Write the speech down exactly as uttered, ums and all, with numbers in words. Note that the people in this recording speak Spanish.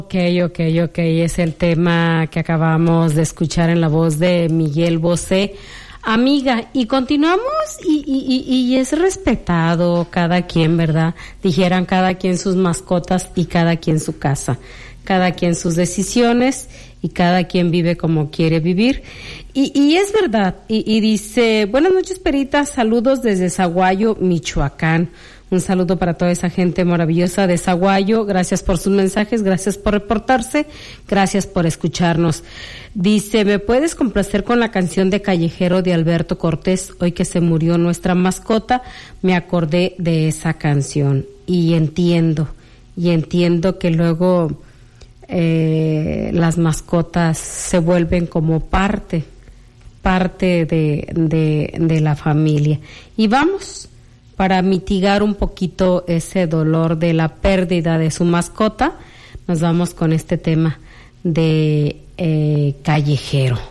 Ok, ok, ok, es el tema que acabamos de escuchar en la voz de Miguel Bosé. Amiga, y continuamos y, y, y, y es respetado cada quien, ¿verdad? Dijeran cada quien sus mascotas y cada quien su casa, cada quien sus decisiones y cada quien vive como quiere vivir. Y, y es verdad, y, y dice, buenas noches Perita, saludos desde Zaguayo, Michoacán. Un saludo para toda esa gente maravillosa de Zaguayo. Gracias por sus mensajes, gracias por reportarse, gracias por escucharnos. Dice, ¿me puedes complacer con la canción de Callejero de Alberto Cortés? Hoy que se murió nuestra mascota, me acordé de esa canción. Y entiendo, y entiendo que luego eh, las mascotas se vuelven como parte, parte de, de, de la familia. Y vamos, para mitigar un poquito ese dolor de la pérdida de su mascota, nos vamos con este tema de eh, Callejero.